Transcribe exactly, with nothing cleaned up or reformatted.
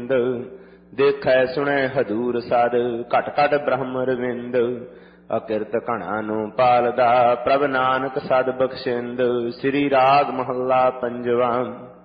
ਗੋਬਿੰਦ। ਦੇਖੈ ਸੁਣੈ ਹਦੂਰ ਸਦ ਘਟ ਘਟ ਬ੍ਰਹਮ ਰਵਿੰਦ। ਅਕਿਰਤ ਘਣਾ ਨੂੰ ਪਾਲਦਾ ਪ੍ਰਭ ਨਾਨਕ ਸਦ ਬਖਸ਼ਿੰਦ। ਸ੍ਰੀ ਰਾਗ ਮਹੱਲਾ ਪੰਜਵਾ।